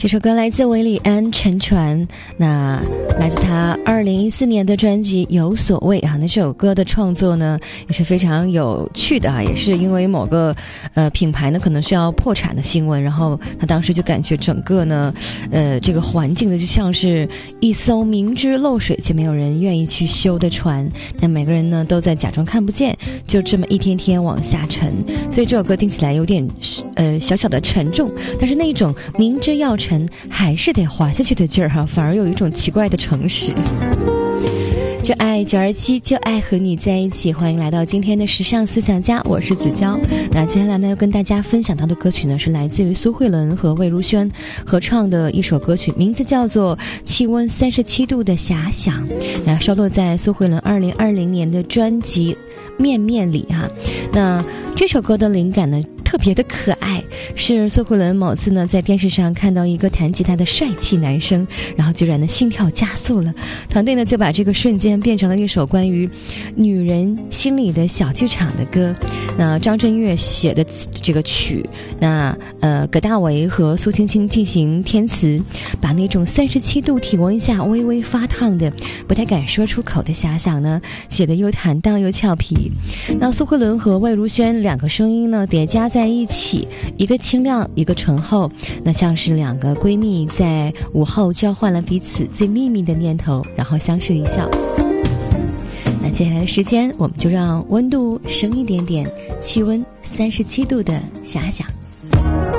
这首歌来自韦礼安沉船，那来自他2014年的专辑《有所谓》啊。那这首歌的创作呢也是非常有趣的啊，也是因为某个品牌呢可能是要破产的新闻，然后他当时就感觉整个呢这个环境呢就像是一艘明知漏水却没有人愿意去修的船，那每个人呢都在假装看不见，就这么一天天往下沉。所以这首歌听起来有点小小的沉重，但是那一种明知要沉还是得滑下去的劲儿哈，反而有一种奇怪的诚实。就爱927，就爱和你在一起。欢迎来到今天的时尚思想家，我是子娇。那接下来呢要跟大家分享到的歌曲呢是来自于苏慧伦和魏如萱合唱的一首歌曲，名字叫做《气温37度的遐想》，那收录在苏慧伦2020年的专辑《面面》里哈。那这首歌的灵感呢特别的可爱，是苏慧伦某次呢在电视上看到一个弹吉他的帅气男生，然后居然呢心跳加速了，团队呢就把这个瞬间变成了一首关于女人心里的小剧场的歌。那张震岳写的这个曲，那葛大为和苏青青进行填词，把那种37度体温下微微发烫的不太敢说出口的遐想呢写得又坦荡又俏皮。那苏慧伦和魏如萱两个声音呢叠加在一起，一个清亮一个醇厚，那像是两个闺蜜在午后交换了彼此最秘密的念头，然后相视一笑。那接下来的时间我们就让温度升一点点，气温37度的遐想。